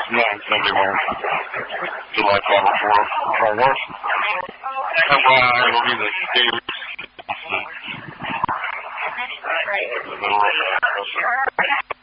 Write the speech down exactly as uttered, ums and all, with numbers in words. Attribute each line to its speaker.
Speaker 1: No, Sunday morning. July twenty-fourth. Oh, what? That's why I will be the day.
Speaker 2: Right.